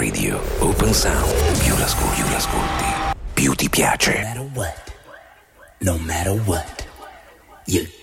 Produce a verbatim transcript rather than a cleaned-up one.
Radio Open Sound. Più l'ascolti, più l'ascolti, più ti piace. No matter what, no matter what, you